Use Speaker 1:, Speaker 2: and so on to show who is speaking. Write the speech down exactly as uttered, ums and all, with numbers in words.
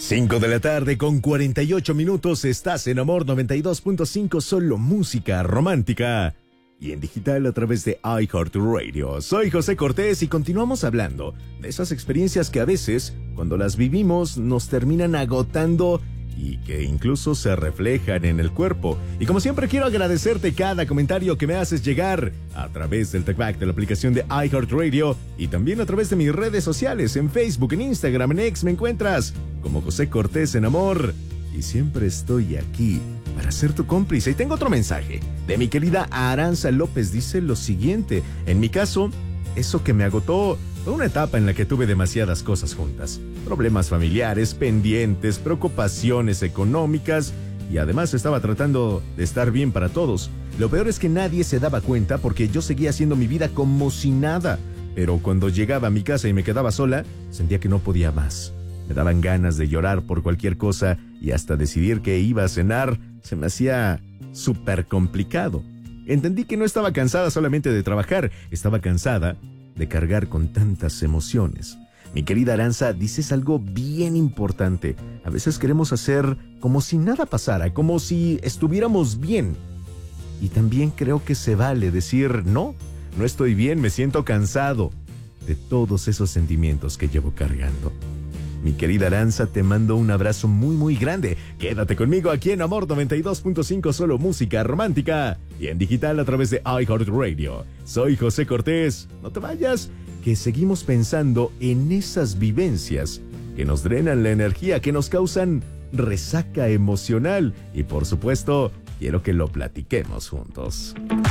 Speaker 1: cinco de la tarde con cuarenta y ocho minutos, estás en Amor noventa y dos punto cinco, solo música romántica. Y en digital a través de iHeartRadio. Soy José Cortés y continuamos hablando de esas experiencias que a veces, cuando las vivimos, nos terminan agotando y que incluso se reflejan en el cuerpo. Y como siempre quiero agradecerte cada comentario que me haces llegar a través del TalkBack de la aplicación de iHeartRadio y también a través de mis redes sociales, en Facebook, en Instagram, en X me encuentras como José Cortés en Amor. Y siempre estoy aquí para ser tu cómplice. Y tengo otro mensaje de mi querida Aranza López. Dice lo siguiente: en mi caso, eso que me agotó fue una etapa en la que tuve demasiadas cosas juntas. Problemas familiares, pendientes, preocupaciones económicas y además estaba tratando de estar bien para todos. Lo peor es que nadie se daba cuenta porque yo seguía haciendo mi vida como si nada. Pero cuando llegaba a mi casa y me quedaba sola, sentía que no podía más. Me daban ganas de llorar por cualquier cosa y hasta decidir que iba a cenar se me hacía súper complicado. Entendí que no estaba cansada solamente de trabajar, estaba cansada de cargar con tantas emociones. Mi querida Aranza, dices algo bien importante. A veces queremos hacer como si nada pasara, como si estuviéramos bien. Y también creo que se vale decir, no, no estoy bien, me siento cansado de todos esos sentimientos que llevo cargando. Mi querida Aranza, te mando un abrazo muy muy grande. Quédate conmigo aquí en Amor noventa y dos punto cinco, solo música romántica. Y en digital a través de iHeartRadio. Soy José Cortés. No te vayas, que seguimos pensando en esas vivencias que nos drenan la energía, que nos causan resaca emocional. Y por supuesto, quiero que lo platiquemos juntos.